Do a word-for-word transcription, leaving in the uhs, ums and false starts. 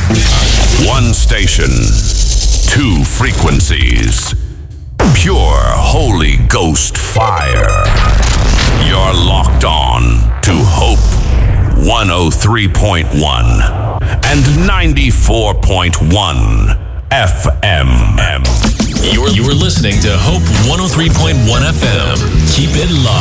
One station, two frequencies. Pure Holy Ghost fire. You're locked on to Hope one oh three point one and ninety-four point one F M. You are, you are listening to Hope one oh three point one F M. Keep it live.